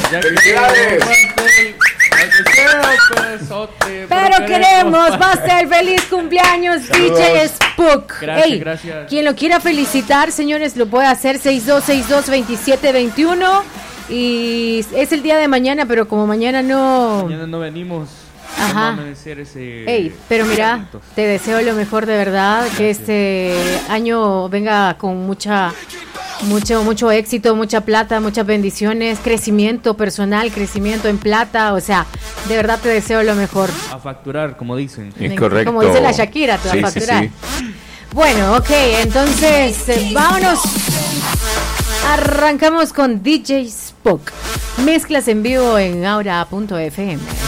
¡Felicidades! Pero queremos pastel, feliz cumpleaños, DJ Spook. Gracias, gracias. Quien lo quiera felicitar, señores, lo puede hacer 6262-2721. Y es el día de mañana, pero como mañana no venimos. Ajá. Pero mira, te deseo lo mejor de verdad. Gracias. Que este año venga con mucho éxito, mucha plata, muchas bendiciones, crecimiento personal, crecimiento en plata. O sea, de verdad te deseo lo mejor. A facturar, como dicen. Es correcto. Como dice la Shakira, te va a facturar. Sí. Bueno, ok, entonces vámonos. Arrancamos con DJ Spook. Mezclas en vivo en aura.fm.